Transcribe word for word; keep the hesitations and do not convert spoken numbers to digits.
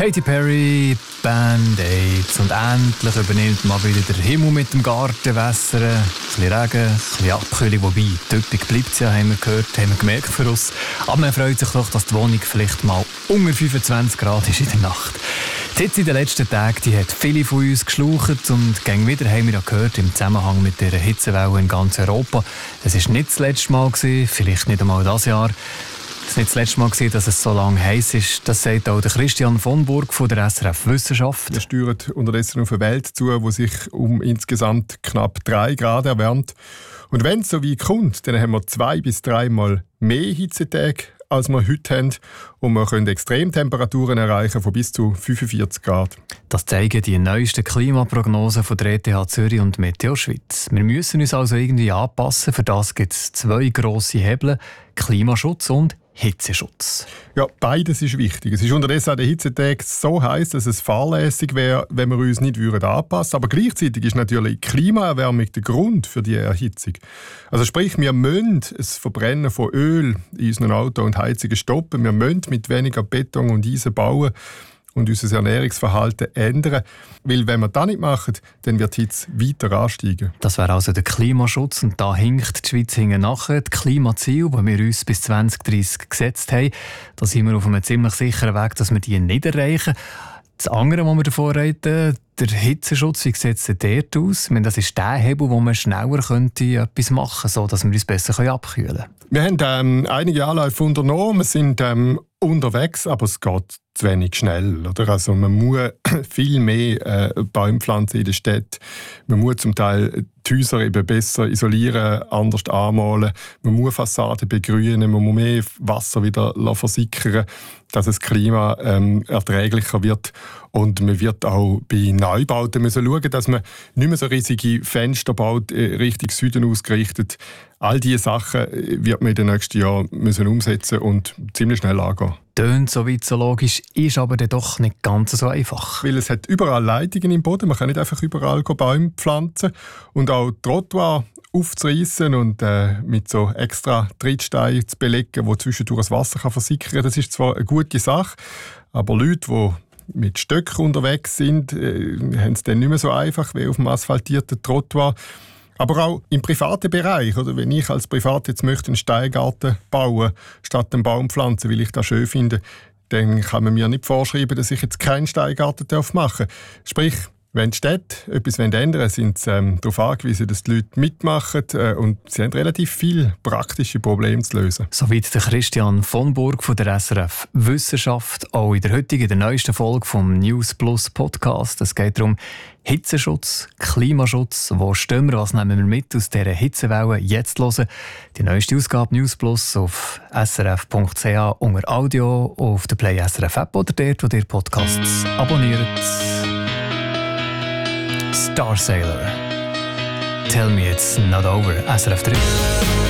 Katy Perry, Band-Aids und endlich übernimmt mal wieder der Himmel mit dem Gartenwässern. Ein bisschen Regen, ein bisschen Abkühlung, wobei typisch bleibt es ja, haben wir gehört, haben wir gemerkt für uns. Aber man freut sich doch, dass die Wohnung vielleicht mal unter fünfundzwanzig Grad ist in der Nacht. Die Hitze in den letzten Tagen die hat viele von uns geschlaucht und gegen wieder haben wir ja gehört im Zusammenhang mit der Hitzewelle in ganz Europa. Es war nicht das letzte Mal, vielleicht nicht einmal das Jahr. Es war nicht das letzte Mal, dass es so lange heiß ist. Das sagt auch der Christian von Burg von der S R F Wissenschaft. Wir steuern unterdessen auf eine Welt zu, die sich um insgesamt knapp drei Grad erwärmt. Und wenn es so weit kommt, dann haben wir zwei bis dreimal mehr Hitzetage, als wir heute haben. Und wir können Extremtemperaturen erreichen von bis zu fünfundvierzig Grad. Das zeigen die neuesten Klimaprognosen von der E T H Zürich und Meteo Schweiz. Wir müssen uns also irgendwie anpassen. Für das gibt es zwei grosse Hebel: Klimaschutz und Hitzeschutz. Ja, beides ist wichtig. Es ist unterdessen an den Hitzetagen so heiß, dass es fahrlässig wäre, wenn wir uns nicht anpassen würden. Aber gleichzeitig ist natürlich die Klimaerwärmung der Grund für die Erhitzung. Also sprich, wir müssen das Verbrennen von Öl in unseren Autos und Heizungen stoppen. Wir müssen mit weniger Beton und Eisen bauen und unser Ernährungsverhalten ändern. Weil wenn wir das nicht machen, dann wird die Hitze weiter ansteigen. Das wäre also der Klimaschutz. Und da hinkt die Schweiz hinten nachher. Die Klimaziele, die wir uns bis zwanzig dreissig gesetzt haben, da sind wir auf einem ziemlich sicheren Weg, dass wir die nicht erreichen. Das andere, was wir davor reden, der Hitzeschutz, wie sieht es dort aus? Ich meine, das ist der Hebel, wo man schneller könnte etwas machen könnte, sodass wir uns besser abkühlen können. Wir haben ähm, einige Anläufe unternommen, wir sind ähm, unterwegs, aber es geht zu wenig schnell. Oder? Also man muss viel mehr äh, Bäume pflanzen in der Stadt. Man muss zum Teil die Häuser eben besser isolieren, anders anmalen. Man muss Fassaden begrünen, man muss mehr Wasser wieder versickern, dass das Klima ähm, erträglicher wird. Und man wird auch bei Neubauten müssen schauen, dass man nicht mehr so riesige Fenster baut, äh, Richtung Süden ausgerichtet. All diese Sachen wird man in den nächsten Jahren müssen umsetzen und ziemlich schnell angehen. Tönt so weit so logisch, ist aber dann doch nicht ganz so einfach. Weil es hat überall Leitungen im Boden, man kann nicht einfach überall Bäume pflanzen. Und auch Trottoir aufzureissen und äh, mit so extra Trittsteinen zu belegen, die zwischendurch das Wasser kann versickern kann, das ist zwar eine gute Sache, aber Leute, die mit Stöcken unterwegs sind, äh, haben es dann nicht mehr so einfach wie auf dem asphaltierten Trottoir. Aber auch im privaten Bereich, oder? Wenn ich als Privat jetzt möchte einen Steingarten bauen statt einen Baum pflanzen, weil ich das schön finde, dann kann man mir nicht vorschreiben, dass ich jetzt keinen Steingarten machen darf. Sprich, wenn die Städte etwas ändern wollen, sind sie ähm, darauf angewiesen, dass die Leute mitmachen äh, und sie haben relativ viele praktische Probleme zu lösen. Soweit der Christian von Burg von der S R F Wissenschaft, auch in der heutigen, der neuesten Folge vom News Plus Podcast. Es geht darum, Hitzeschutz, Klimaschutz, wo stehen wir, was nehmen wir mit aus dieser Hitzewelle jetzt hören. Die neueste Ausgabe News Plus auf s r f punkt c h unter Audio, auf der Play S R F App oder dort, wo ihr Podcasts abonniert. Starsailor. Tell me it's not over. S R F drei.